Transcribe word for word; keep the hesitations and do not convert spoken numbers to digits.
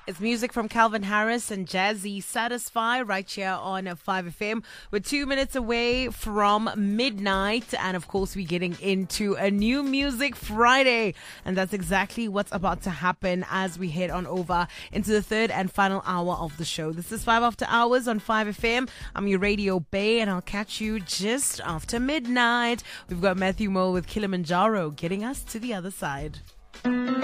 It's music from Calvin Harris and Jazzy Satisfy right here on five F M. We're two minutes away from midnight. And of course, we're getting into a new Music Friday. And that's exactly what's about to happen as we head on over into the third and final hour of the show. This is five After Hours on five F M. I'm your Radio Bay, and I'll catch you just after midnight. We've got Matthew Mo with Kilimanjaro getting us to the other side.